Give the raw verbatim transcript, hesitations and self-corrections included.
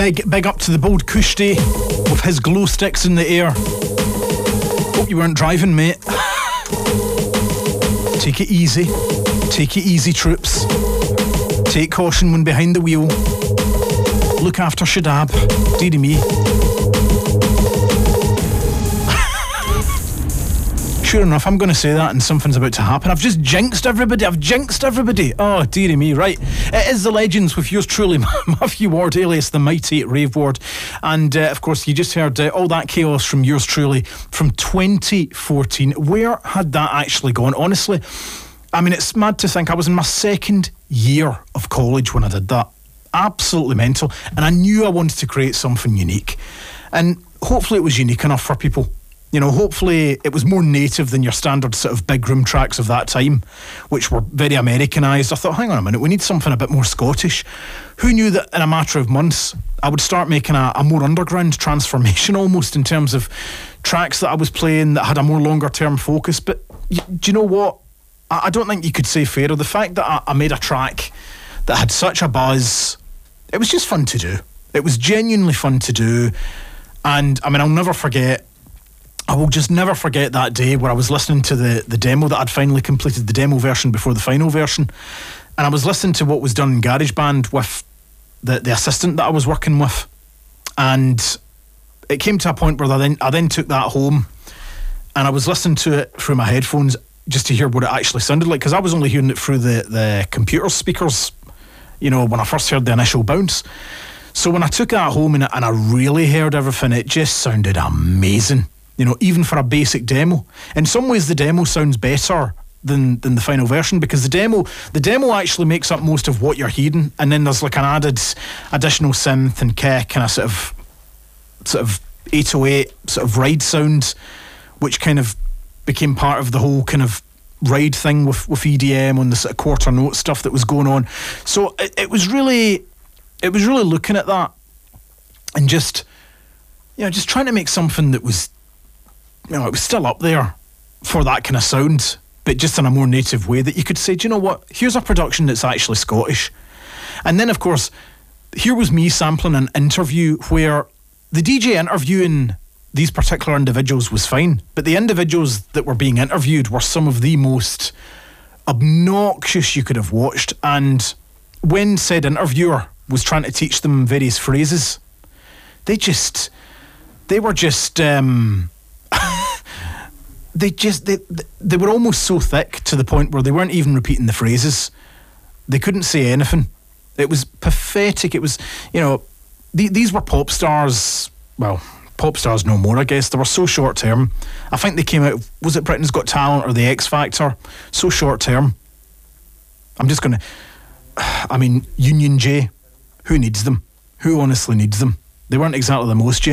Big, big up to the bold Kushti with his glow sticks in the air. Hope you weren't driving, mate. Take it easy. Take it easy, troops. Take caution when behind the wheel. Look after Shadab. Deary me. Sure enough, I'm going to say that and something's about to happen. I've just jinxed everybody. I've jinxed everybody. Oh, dearie me. Right. It is The Legends with yours truly, Matthew Ward, alias the mighty Rave Ward. And, uh, of course, you just heard uh, all that chaos from yours truly from twenty fourteen. Where had that actually gone? Honestly, I mean, it's mad to think I was in my second year of college when I did that. Absolutely mental. And I knew I wanted to create something unique. And hopefully it was unique enough for people. You know, hopefully it was more native than your standard sort of big room tracks of that time, which were very Americanised. I thought, hang on a minute, we need something a bit more Scottish. Who knew that in a matter of months I would start making a, a more underground transformation almost in terms of tracks that I was playing that had a more longer term focus. But y- do you know what? I, I don't think you could say fairer. The fact that I, I made a track that had such a buzz, it was just fun to do. It was genuinely fun to do. And I mean, I'll never forget I will just never forget that day where I was listening to the, the demo that I'd finally completed, the demo version before the final version. And I was listening to what was done in GarageBand with the, the assistant that I was working with. And it came to a point where I then, I then took that home and I was listening to it through my headphones just to hear what it actually sounded like, because I was only hearing it through the, the computer speakers, you know, when I first heard the initial bounce. So when I took that home and, and I really heard everything, it just sounded amazing. You know, even for a basic demo. In some ways, the demo sounds better than than the final version, because the demo the demo actually makes up most of what you're hearing, and then there's like an added additional synth and kick and a sort of sort of eight oh eight sort of ride sound, which kind of became part of the whole kind of ride thing with, with E D M and the sort of quarter note stuff that was going on. So it, it was really it was really looking at that and just you know just trying to make something that was, you know, it was still up there for that kind of sound, but just in a more native way that you could say, do you know what? Here's a production that's actually Scottish. And then, of course, here was me sampling an interview where the D J interviewing these particular individuals was fine, but the individuals that were being interviewed were some of the most obnoxious you could have watched. And when said interviewer was trying to teach them various phrases, they just, they were just... Um, they just they they were almost so thick to the point where they weren't even repeating the phrases. They couldn't say anything. It was pathetic. It was, you know, the, these were pop stars. Well, pop stars no more, I guess. They were so short term. I think they came out, was it Britain's Got Talent or the X Factor? So short term. I'm just gonna I mean, Union J, who needs them? Who honestly needs them? They weren't exactly the most